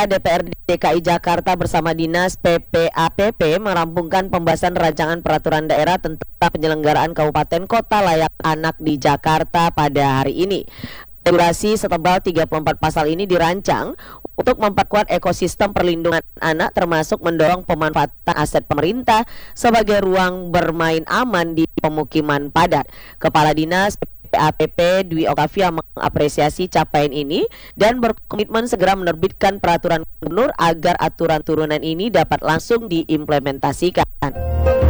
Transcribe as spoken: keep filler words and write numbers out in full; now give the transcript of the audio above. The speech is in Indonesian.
D P R D D K I Jakarta bersama Dinas P P A P P merampungkan pembahasan rancangan peraturan daerah tentang penyelenggaraan kabupaten kota layak anak di Jakarta pada hari ini. Regulasi setebal tiga puluh empat pasal ini dirancang untuk memperkuat ekosistem perlindungan anak, termasuk mendorong pemanfaatan aset pemerintah sebagai ruang bermain aman di pemukiman padat. Kepala Dinas P P A P P Dwi Oktavia mengapresiasi capaian ini dan berkomitmen segera menerbitkan peraturan gubernur agar aturan turunan ini dapat langsung diimplementasikan.